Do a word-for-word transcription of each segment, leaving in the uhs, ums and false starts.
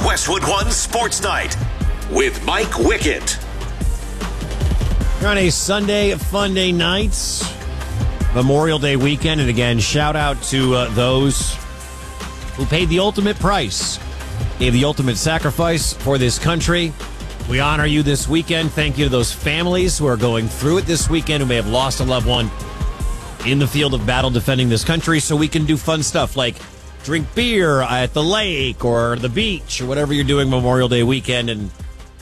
Westwood One Sports Night with Mike Wickett. We're on a Sunday, Funday night, Memorial Day weekend. And again, shout out to uh, those who paid the ultimate price, gave the ultimate sacrifice for this country. We honor you this weekend. Thank you to those families who are going through it this weekend, who may have lost a loved one in the field of battle defending this country, so we can do fun stuff like drink beer at the lake or the beach or whatever you're doing Memorial Day weekend. And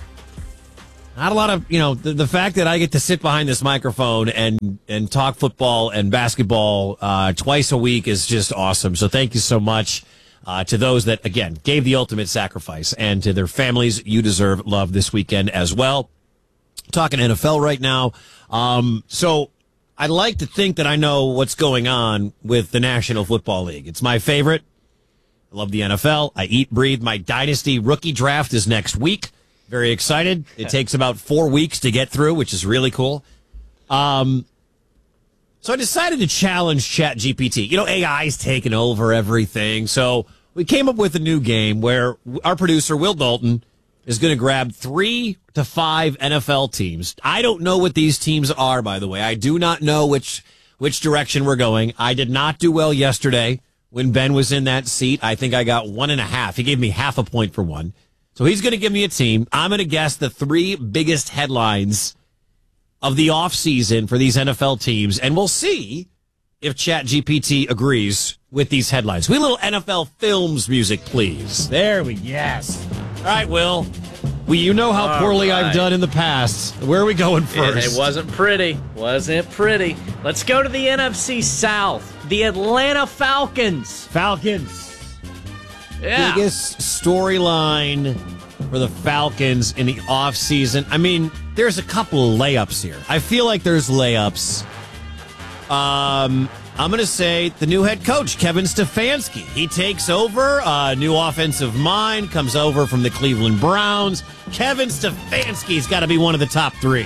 not a lot of, you know, the, the fact that I get to sit behind this microphone and, and talk football and basketball uh, twice a week is just awesome. So thank you so much uh, to those that, again, gave the ultimate sacrifice, and to their families. You deserve love this weekend as well. Talking N F L right now. Um, so I like to think that I know what's going on with the National Football League. It's my favorite. I love the N F L. I eat, breathe. My dynasty rookie draft is next week. Very excited. It takes about four weeks to get through, which is really cool. Um, so I decided to challenge ChatGPT. You know, A I's taken over everything. So we came up with a new game where our producer, Will Dalton, is going to grab three to five N F L teams. I don't know what these teams are, by the way. I do not know which which direction we're going. I did not do well yesterday when Ben was in that seat. I think I got one and a half. He gave me half a point for one. So he's going to give me a team. I'm going to guess the three biggest headlines of the offseason for these N F L teams, and we'll see if ChatGPT agrees with these headlines. We a little N F L Films music, please. There we yes. All right, Will. Well, you know how All poorly right. I've done in the past. Where are we going first? It, it wasn't pretty. Wasn't pretty. Let's go to the N F C South. The Atlanta Falcons. Falcons. Yeah. Biggest storyline for the Falcons in the offseason. I mean, there's a couple of layups here. I feel like there's layups. Um, I'm going to say the new head coach, Kevin Stefanski. He takes over, uh, new offensive mind, comes over from the Cleveland Browns. Kevin Stefanski's got to be one of the top three.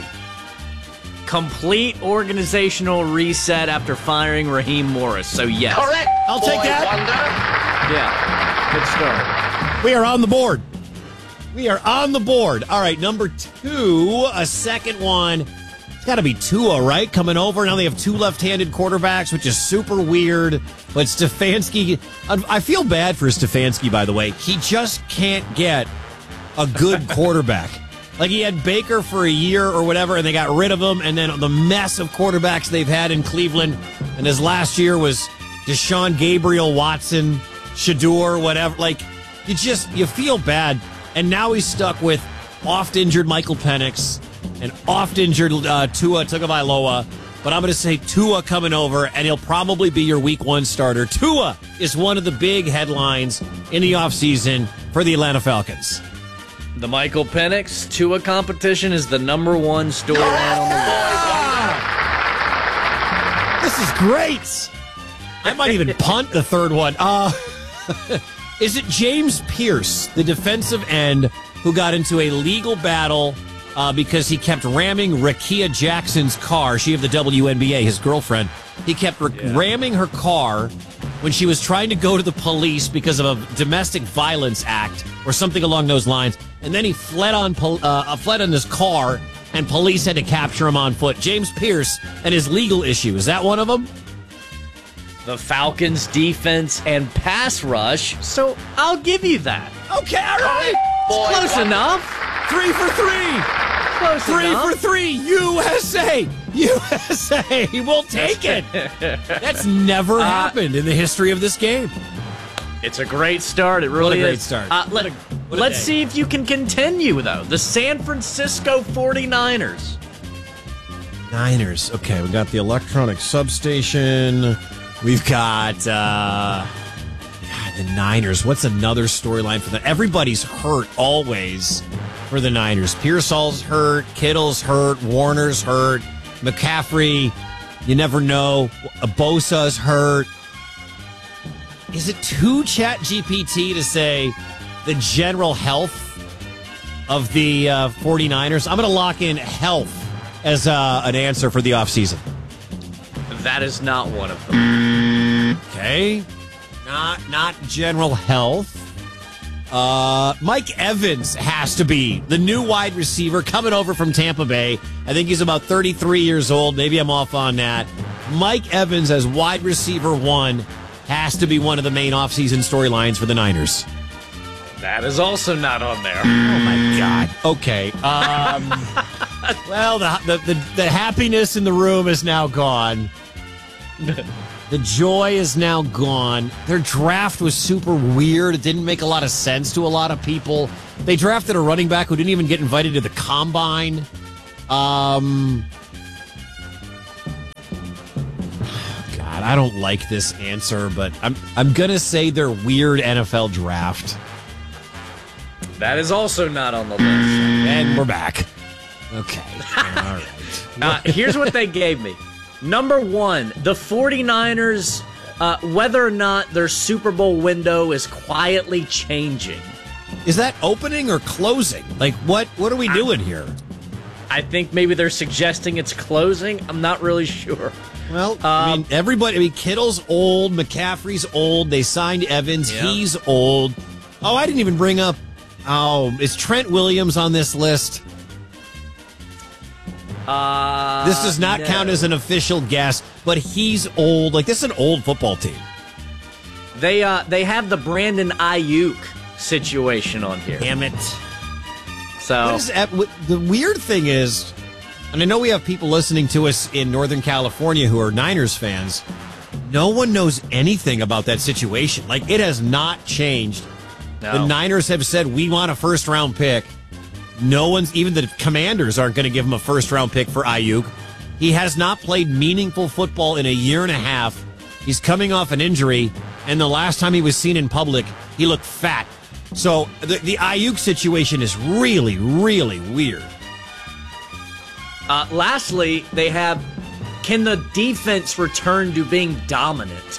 Complete organizational reset after firing Raheem Morris. So, yes. Correct. I'll take boy that. wonder. Yeah. Good start. We are on the board. We are on the board. All right, number two, a second one. It's got to be Tua, right? Coming over. Now they have two left-handed quarterbacks, which is super weird. But Stefanski, I feel bad for Stefanski, by the way. He just can't get a good quarterback. Like, he had Baker for a year or whatever, and they got rid of him. And then the mess of quarterbacks they've had in Cleveland. And his last year was Deshaun, Gabriel, Watson, Shador, whatever. Like, you just, you feel bad. And now he's stuck with oft-injured Michael Penix and oft-injured uh, Tua Tagovailoa. But I'm going to say Tua coming over, and he'll probably be your week one starter. Tua is one of the big headlines in the offseason for the Atlanta Falcons. The Michael Penix Tua competition is the number one storyline on the list. This is great. I might even punt the third one. Uh, is it James Pierce, the defensive end, who got into a legal battle uh, because he kept ramming Rakia Jackson's car? She of the W N B A, his girlfriend. He kept ra- Yeah. ramming her car when she was trying to go to the police because of a domestic violence act or something along those lines. And then he fled on pol- uh, fled on his car, and police had to capture him on foot. James Pierce and his legal issue. Is that one of them? The Falcons' defense and pass rush, so I'll give you that. Okay, all right. Boy Close wonder. enough. Three for three. Close Three enough. for three. U S A. U S A. We'll take it. That's never Uh, happened in the history of this game. It's a great start. It really What a great is. start. Uh, let, What a- what a let's day. see if you can continue, though. The San Francisco forty-niners. Niners. Okay, we got the electronic substation. We've got uh, God, the Niners. What's another storyline for them? Everybody's hurt always for the Niners. Pearsall's hurt. Kittle's hurt. Warner's hurt. McCaffrey, you never know. Bosa's hurt. Is it too ChatGPT to say the general health of the uh, forty-niners? I'm going to lock in health as uh, an answer for the offseason. That is not one of them. Okay. Not not general health. Uh, Mike Evans has to be the new wide receiver coming over from Tampa Bay. I think he's about thirty-three years old. Maybe I'm off on that. Mike Evans as wide receiver one has to be one of the main offseason storylines for the Niners. That is also not on there. Oh, my God. Okay. Um, well, the, the, the, the happiness in the room is now gone. The joy is now gone. Their draft was super weird. It didn't make a lot of sense to a lot of people. They drafted a running back who didn't even get invited to the combine. Um, God, I don't like this answer, but I'm I'm gonna say their weird N F L draft. That is also not on the list. And we're back. Okay. All right. Uh, here's what they gave me. Number one, the 49ers, uh, whether or not their Super Bowl window is quietly changing. Is that opening or closing? Like, what, what are we doing here? I think maybe they're suggesting it's closing. I'm not really sure. Well, I mean, everybody, I mean, Kittle's old, McCaffrey's old, they signed Evans, Yeah. he's old. Oh, I didn't even bring up, oh, is Trent Williams on this list? Uh, This does not no. count as an official guess, but he's old. Like, this is an old football team. They uh they have the Brandon Ayuk situation on here. Damn it. So What is that? What- the weird thing is, and I know we have people listening to us in Northern California who are Niners fans, no one knows anything about that situation. Like, it has not changed. no. The Niners have said, we want a first-round pick. No one's, even the Commanders aren't going to give him a first-round pick for Ayuk. He has not played meaningful football in a year and a half. He's coming off an injury, and the last time he was seen in public, he looked fat. So the, the Ayuk situation is really, really weird. Uh, lastly, they have, can the defense return to being dominant?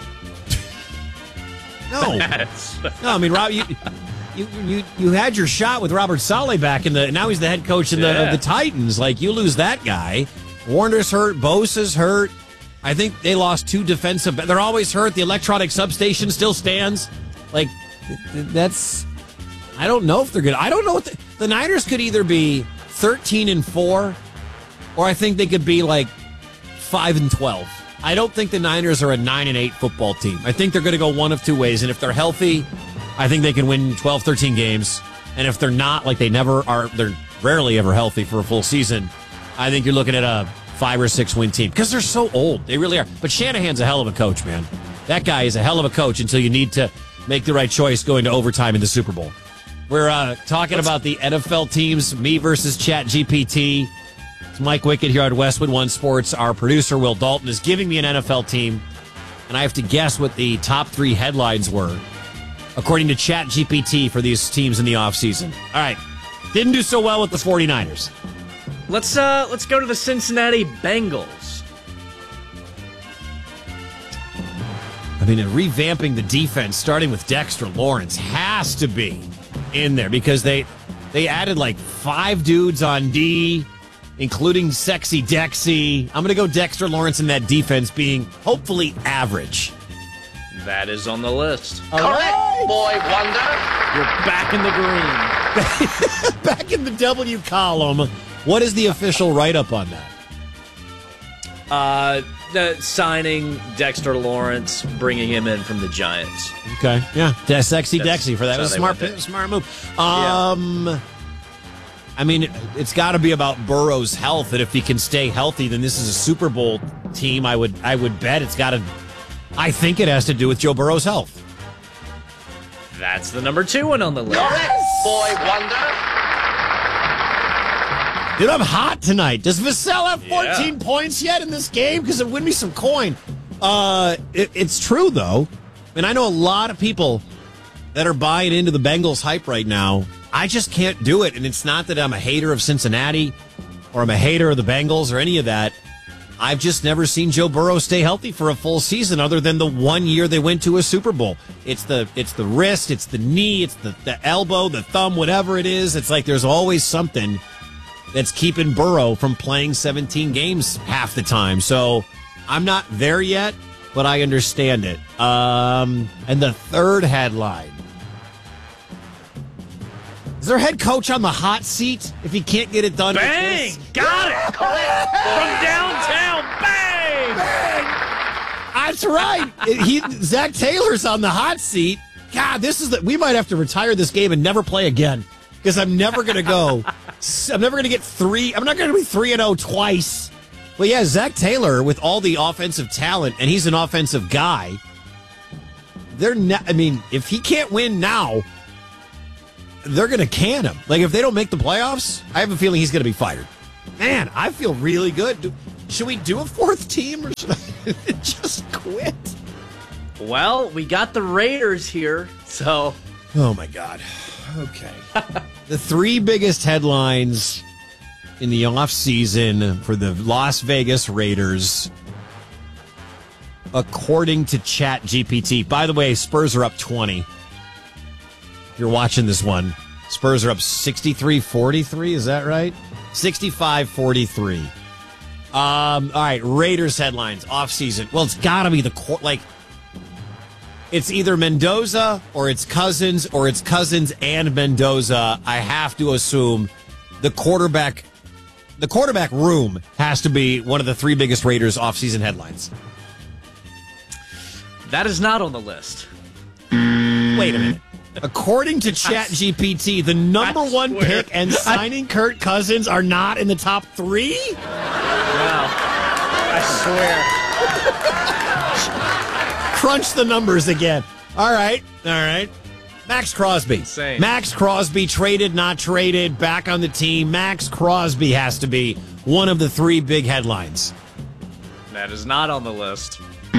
No. That's- No, I mean, Rob, you, you you you had your shot with Robert Saleh back in the. Now he's the head coach in the Yeah. of the Titans. Like, you lose that guy. Warner's hurt. Bosa's hurt. I think they lost two defensive. They're always hurt. The electronic substation still stands. Like, th- th- that's. I don't know if they're good. I don't know what the, the Niners could either be thirteen and four, or I think they could be like five and twelve. I don't think the Niners are a nine and eight football team. I think they're going to go one of two ways, and if they're healthy, I think they can win twelve, thirteen games. And if they're not, like they never are, they're rarely ever healthy for a full season, I think you're looking at a five or six win team because they're so old. They really are. But Shanahan's a hell of a coach, man. That guy is a hell of a coach until you need to make the right choice going to overtime in the Super Bowl. We're uh, talking about the N F L teams, me versus Chat G P T. It's Mike Wickett here at Westwood One Sports. Our producer, Will Dalton, is giving me an N F L team, and I have to guess what the top three headlines were, according to Chat G P T, for these teams in the offseason. All right. Didn't do so well with the 49ers. Let's uh let's go to the Cincinnati Bengals. I mean, revamping the defense, starting with Dexter Lawrence, has to be in there because they they added like five dudes on D, including Sexy Dexy. I'm going to go Dexter Lawrence in that defense being hopefully average. That is on the list. Correct, boy wonder. You're back in the green. Back in the W column, what is the official write-up on that? Uh, the signing Dexter Lawrence, bringing him in from the Giants. Okay, yeah, De- Sexy That's- Dexy for that. It was a that's how smart, they went there. smart move. Um, I mean, it's got to be about Burrow's health, and if he can stay healthy, then this is a Super Bowl team. I would, I would bet it's got to. I think it has to do with Joe Burrow's health. That's the number two one on the list. Correct, boy wonder. Dude, I'm hot tonight. Does Vassell have fourteen Yeah. points yet in this game? Because it win me some coin. Uh, it, it's true, though. And I know a lot of people that are buying into the Bengals hype right now. I just can't do it. And it's not that I'm a hater of Cincinnati or I'm a hater of the Bengals or any of that. I've just never seen Joe Burrow stay healthy for a full season other than the one year they went to a Super Bowl. It's the it's the wrist, it's the knee, it's the, the elbow, the thumb, whatever it is. It's like there's always something that's keeping Burrow from playing seventeen games half the time. So I'm not there yet, but I understand it. Um, and the third headline. Is their head coach on the hot seat if he can't get it done? Bang! Got it! From downtown, bang! Bang! That's right. He Zach Taylor's on the hot seat. God, this is the, we might have to retire this game and never play again because I'm never going to go. I'm never going to get three. I'm not going to be three and zero twice. But yeah, Zach Taylor with all the offensive talent, and he's an offensive guy. They're not. I mean, if he can't win now, they're going to can him. Like if they don't make the playoffs, I have a feeling he's going to be fired. Man, I feel really good. Do, should we do a fourth team or should I just quit? Well, we got the Raiders here, so. Oh, my God. Okay. The three biggest headlines in the offseason for the Las Vegas Raiders, according to Chat G P T. By the way, Spurs are up twenty. If you're watching this one, Spurs are up sixty-three forty-three. Is that right? sixty-five forty-three. Um, all right, Raiders headlines, offseason. Well, it's got to be the court. Like, it's either Mendoza or it's Cousins or it's Cousins and Mendoza. I have to assume the quarterback, the quarterback room has to be one of the three biggest Raiders offseason headlines. That is not on the list. Wait a minute. According to Chat G P T, the number I one swear. pick and signing Kirk Cousins are not in the top three? Wow. I swear. Crunch the numbers again. All right. All right. Max Crosby. Insane. Max Crosby, traded, not traded, back on the team. Max Crosby has to be one of the three big headlines. That is not on the list.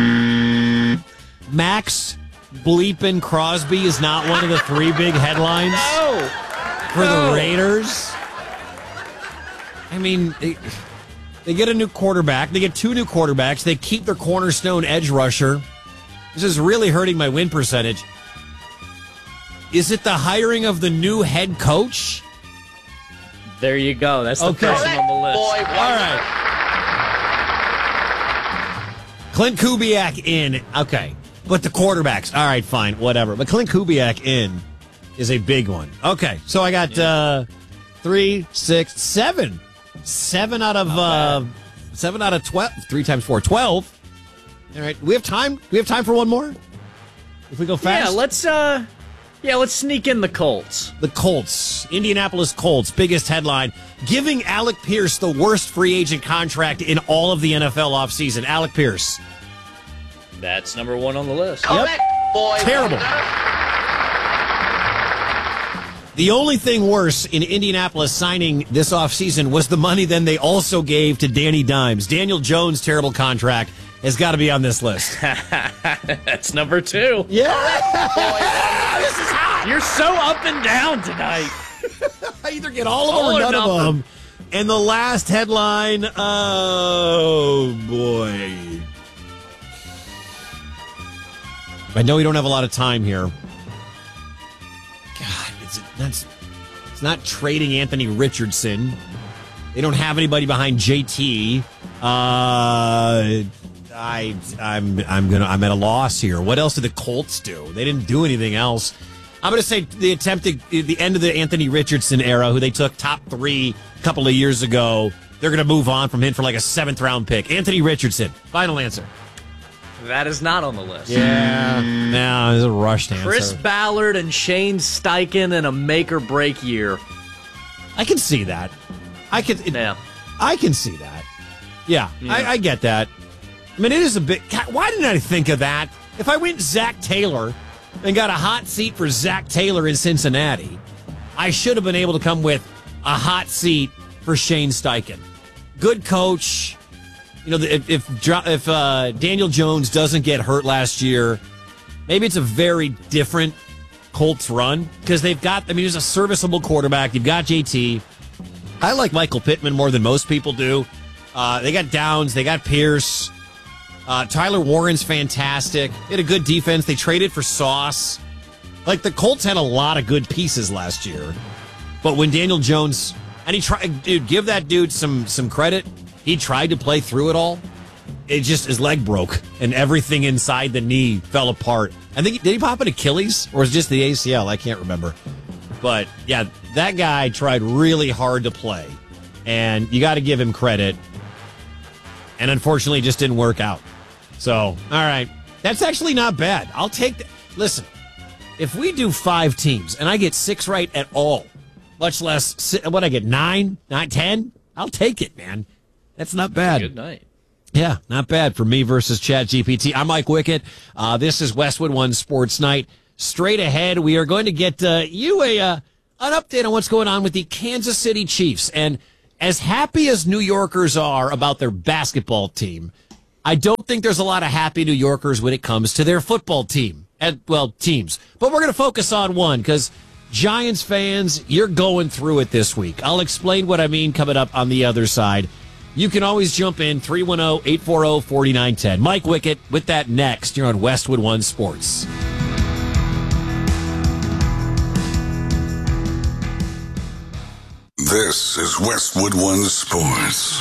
Max bleepin' Crosby is not one of the three big headlines No. for No. the Raiders. I mean, they, they get a new quarterback. They get two new quarterbacks. They keep their cornerstone edge rusher. This is really hurting my win percentage. Is it the hiring of the new head coach? There you go. That's the Okay. person on the list. Boy wonder. All right. Clint Kubiak in. Okay. But the quarterbacks. All right, fine. Whatever. But Clint Kubiak in is a big one. Okay. So I got uh, three, six, seven. Seven out of uh, seven out of twelve. Three times four. Twelve. All right. We have time. We have time for one more? If we go fast? Yeah, let's uh yeah, let's sneak in the Colts. The Colts, Indianapolis Colts, biggest headline, giving Alec Pierce the worst free agent contract in all of the N F L offseason. Alec Pierce. That's number one on the list. Correct, boy Terrible. wonder. The only thing worse in Indianapolis signing this offseason was the money then they also gave to Danny Dimes. Daniel Jones' terrible contract has got to be on this list. That's number two. Yeah. Boy This is hot. You're so up and down tonight. I either get all of them All or or none of nothing. them. And the last headline, oh boy. I know we don't have a lot of time here. God, it's that's it's not trading Anthony Richardson. They don't have anybody behind J T. Uh, I I'm I'm gonna I'm at a loss here. What else did the Colts do? They didn't do anything else. I'm gonna say the attempted the end of the Anthony Richardson era, who they took top three a couple of years ago. They're gonna move on from him for like a seventh round pick. Anthony Richardson. Final answer. That is not on the list. Yeah, no, it's a rushed answer. Chris Ballard and Shane Steichen in a make or break year. I can see that. I can. It, Yeah. I can see that. Yeah, I, I get that. I mean, it is a bit. God, why didn't I think of that? If I went Zach Taylor and got a hot seat for Zach Taylor in Cincinnati, I should have been able to come with a hot seat for Shane Steichen. Good coach. You know, if if, if uh, Daniel Jones doesn't get hurt last year, maybe it's a very different Colts run because they've got. I mean, he's a serviceable quarterback. You've got J T. I like Michael Pittman more than most people do. Uh, they got Downs. They got Pierce. Uh, Tyler Warren's fantastic. They had a good defense. They traded for Sauce. Like, the Colts had a lot of good pieces last year. But when Daniel Jones... And he tried... Dude, give that dude some, some credit. He tried to play through it all. It just... His leg broke. And everything inside the knee fell apart. I think... Did he pop an Achilles? Or was it just the A C L? I can't remember. But, yeah, that guy tried really hard to play. And you got to give him credit. And unfortunately, it just didn't work out. So, all right. That's actually not bad. I'll take that. Listen, if we do five teams and I get six right at all, much less, what I get, nine, nine, ten, I'll take it, man. That's not bad. Good night. Yeah, not bad for me versus ChatGPT. I'm Mike Wickett. Uh, this is Westwood One Sports Night. Straight ahead, we are going to get uh, you a uh, an update on what's going on with the Kansas City Chiefs. And as happy as New Yorkers are about their basketball team, I don't think there's a lot of happy New Yorkers when it comes to their football team. And, well, teams. But we're going to focus on one because Giants fans, you're going through it this week. I'll explain what I mean coming up on the other side. You can always jump in, three one zero, eight four zero, four nine one zero. Mike Wickett with that next. You're on Westwood One Sports. This is Westwood One Sports.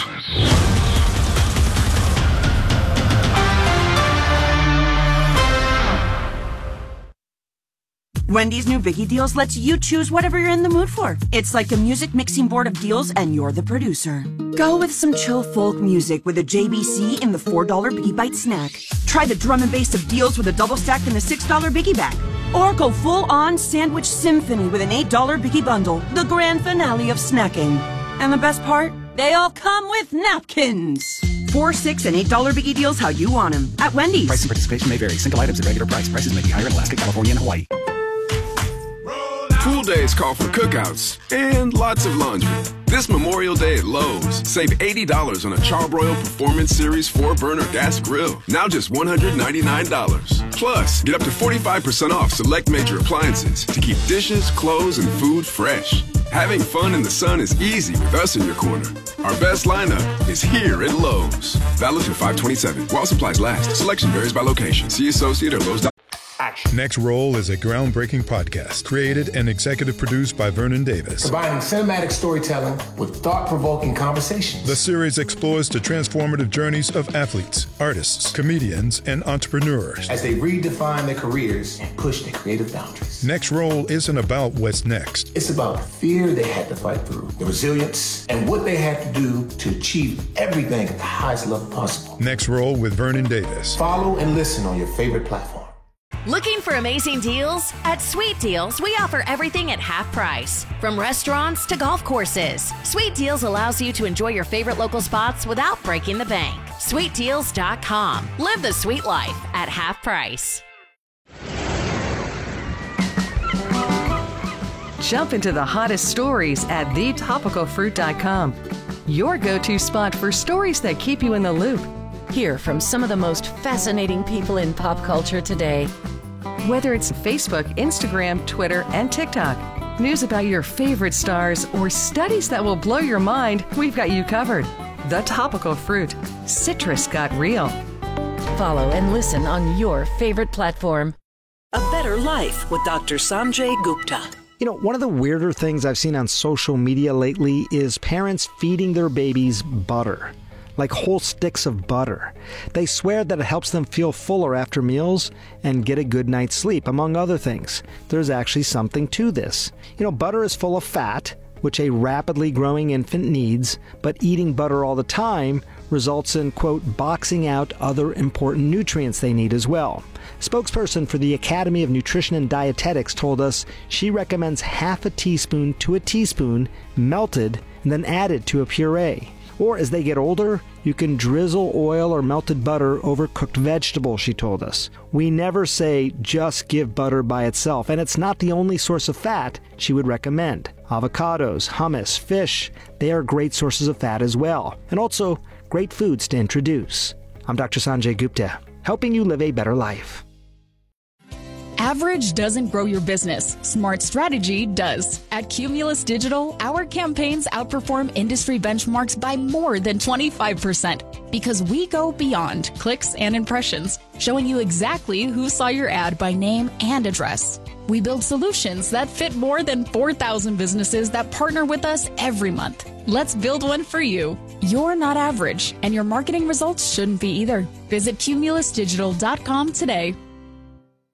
Wendy's new Biggie Deals lets you choose whatever you're in the mood for. It's like a music mixing board of deals, and you're the producer. Go with some chill folk music with a J B C in the four dollar Biggie Bite snack. Try the drum and bass of deals with a double stack in the six dollar Biggie Bag. Or go full-on sandwich symphony with an eight dollar Biggie Bundle, the grand finale of snacking. And the best part? They all come with napkins. Four, six, and eight dollar Biggie Deals how you want them at Wendy's. Price and participation may vary. Single items at regular price. Prices may be higher in Alaska, California, and Hawaii. Pool days call for cookouts and lots of laundry. This Memorial Day at Lowe's, save eighty dollars on a Charbroil Performance Series four burner gas grill. Now just one hundred ninety-nine dollars. Plus, get up to forty-five percent off select major appliances to keep dishes, clothes, and food fresh. Having fun in the sun is easy with us in your corner. Our best lineup is here at Lowe's. Valid through five twenty-seven. While supplies last. Selection varies by location. See associate or Lowe's. Next Roll is a groundbreaking podcast created and executive produced by Vernon Davis. Combining cinematic storytelling with thought-provoking conversations. The series explores the transformative journeys of athletes, artists, comedians, and entrepreneurs as they redefine their careers and push their creative boundaries. Next Roll isn't about what's next. It's about the fear they had to fight through, the resilience, and what they had to do to achieve everything at the highest level possible. Next Roll with Vernon Davis. Follow and listen on your favorite platform. Looking for amazing deals? At Sweet Deals, we offer everything at half price. From restaurants to golf courses, Sweet Deals allows you to enjoy your favorite local spots without breaking the bank. sweet deals dot com. Live the sweet life at half price. Jump into the hottest stories at the topical fruit dot com. Your go-to spot for stories that keep you in the loop. Hear from some of the most fascinating people in pop culture today. Whether it's Facebook, Instagram, Twitter, and TikTok, news about your favorite stars, or studies that will blow your mind, we've got you covered. The Topical Fruit. Citrus got real. Follow and listen on your favorite platform. A Better Life with Doctor Sanjay Gupta. You know, one of the weirder things I've seen on social media lately is parents feeding their babies butter. Like whole sticks of butter. They swear that it helps them feel fuller after meals and get a good night's sleep, among other things. There's actually something to this. You know, butter is full of fat, which a rapidly growing infant needs, but eating butter all the time results in, quote, boxing out other important nutrients they need as well. Spokesperson for the Academy of Nutrition and Dietetics told us she recommends half a teaspoon to a teaspoon melted and then added to a puree. Or as they get older, you can drizzle oil or melted butter over cooked vegetables, she told us. We never say just give butter by itself, and it's not the only source of fat she would recommend. Avocados, hummus, fish, they are great sources of fat as well, and also great foods to introduce. I'm Doctor Sanjay Gupta, helping you live a better life. Average doesn't grow your business. Smart strategy does. At Cumulus Digital, our campaigns outperform industry benchmarks by more than twenty-five percent because we go beyond clicks and impressions, showing you exactly who saw your ad by name and address. We build solutions that fit more than four thousand businesses that partner with us every month. Let's build one for you. You're not average, and your marketing results shouldn't be either. Visit cumulus digital dot com today.